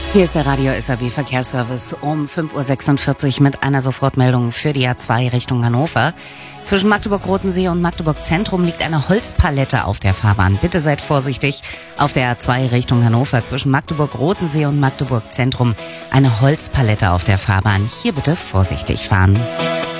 Hier ist der Radio SAW Verkehrsservice um 5.46 Uhr mit einer Sofortmeldung für die A2 Richtung Hannover. Zwischen Magdeburg-Rotensee und Magdeburg-Zentrum liegt eine Holzpalette auf der Fahrbahn. Bitte seid vorsichtig. Auf der A2 Richtung Hannover zwischen Magdeburg-Rotensee und Magdeburg-Zentrum eine Holzpalette auf der Fahrbahn. Hier bitte vorsichtig fahren.